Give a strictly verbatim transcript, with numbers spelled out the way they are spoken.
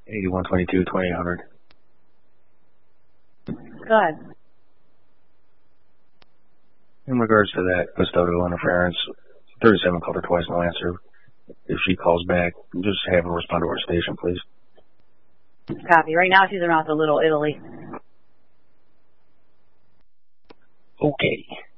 eighty-one twenty-two, twenty-eight hundred. Good. In regards to that custodial interference, thirty-seven called her twice, no answer. If she calls back, just have her respond to our station, please. Copy. Right now she's around to Little Italy. Okay.